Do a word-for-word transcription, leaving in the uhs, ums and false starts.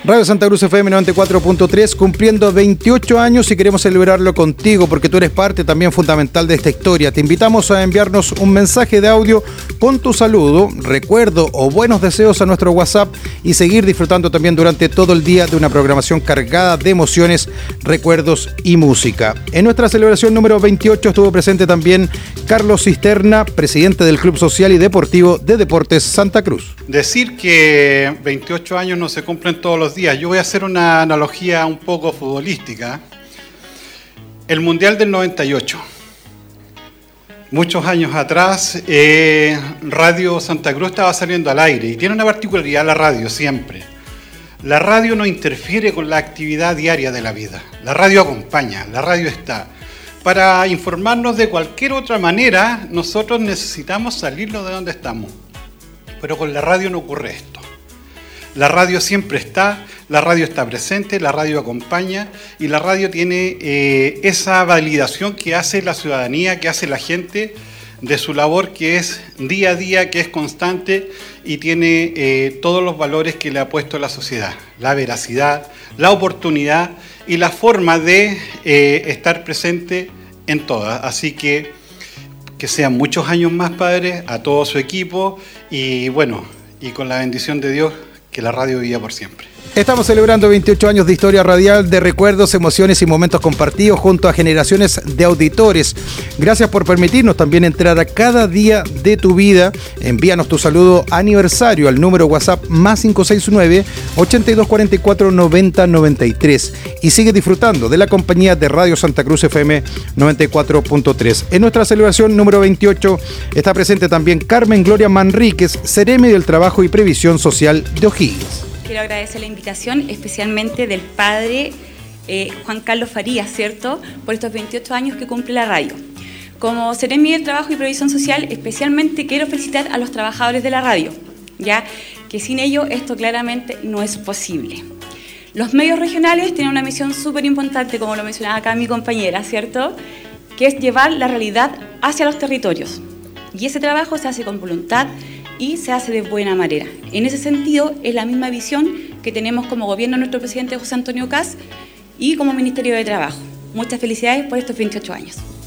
Radio Santa Cruz F M noventa y cuatro punto tres cumpliendo veintiocho años y queremos celebrarlo contigo porque tú eres parte también fundamental de esta historia. Te invitamos a enviarnos un mensaje de audio con tu saludo, recuerdo o buenos deseos a nuestro WhatsApp y seguir disfrutando también durante todo el día de una programación cargada de emociones, recuerdos y música. En nuestra celebración número veintiocho estuvo presente también Carlos Cisterna, presidente del Club Social y Deportivo de Deportes Santa Cruz. Decir que veintiocho años no se cumplen todos los días. Yo voy a hacer una analogía un poco futbolística. El Mundial del noventa y ocho. Muchos años atrás, eh, Radio Santa Cruz estaba saliendo al aire y tiene una particularidad la radio siempre. La radio no interfiere con la actividad diaria de la vida. La radio acompaña, la radio está. Para informarnos de cualquier otra manera, nosotros necesitamos salirnos de donde estamos. Pero con la radio no ocurre esto. La radio siempre está, la radio está presente, la radio acompaña y la radio tiene eh, esa validación que hace la ciudadanía, que hace la gente de su labor, que es día a día, que es constante y tiene eh, todos los valores que le ha puesto la sociedad. La veracidad, la oportunidad y la forma de eh, estar presente en todas. Así que que sean muchos años más, padre, a todo su equipo y bueno, y con la bendición de Dios, que la radio viva por siempre. Estamos celebrando veintiocho años de historia radial, de recuerdos, emociones y momentos compartidos junto a generaciones de auditores. Gracias por permitirnos también entrar a cada día de tu vida. Envíanos tu saludo aniversario al número WhatsApp más cinco seis nueve, ochenta y dos cuarenta y cuatro, noventa noventa y tres y sigue disfrutando de la compañía de Radio Santa Cruz F M noventa y cuatro punto tres. En nuestra celebración número veintiocho está presente también Carmen Gloria Manríquez, Seremi del Trabajo y Previsión Social de O'Higgins. Quiero agradecer la invitación, especialmente del padre eh, Juan Carlos Farías, ¿cierto?, por estos veintiocho años que cumple la radio. Como Seremi del Trabajo y Previsión Social, especialmente quiero felicitar a los trabajadores de la radio, ya que sin ellos esto claramente no es posible. Los medios regionales tienen una misión súper importante, como lo mencionaba acá mi compañera, ¿cierto?, que es llevar la realidad hacia los territorios. Y ese trabajo se hace con voluntad y se hace de buena manera. En ese sentido, es la misma visión que tenemos como gobierno nuestro presidente José Antonio Kast y como Ministerio de Trabajo. Muchas felicidades por estos veintiocho años.